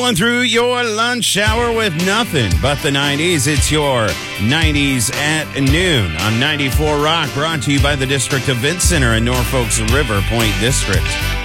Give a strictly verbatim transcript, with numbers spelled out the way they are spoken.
Going through your lunch hour with nothing but the nineties. It's your nineties at noon on ninety-four Rock, brought to you by the District Event Center in Norfolk's River Point District.